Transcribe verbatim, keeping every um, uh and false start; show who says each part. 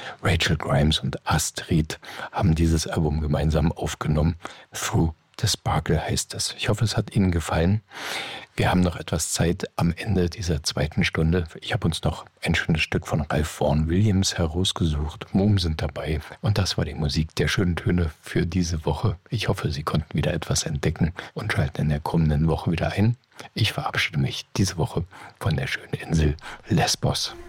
Speaker 1: Rachel Grimes und Astrid haben dieses Album gemeinsam aufgenommen. Through the Sparkle heißt es. Ich hoffe, es hat Ihnen gefallen. Wir haben noch etwas Zeit am Ende dieser zweiten Stunde. Ich habe uns noch ein schönes Stück von Ralph Vaughan Williams herausgesucht. Moom sind dabei. Und das war die Musik der schönen Töne für diese Woche. Ich hoffe, Sie konnten wieder etwas entdecken und schalten in der kommenden Woche wieder ein. Ich verabschiede mich diese Woche von der schönen Insel Lesbos.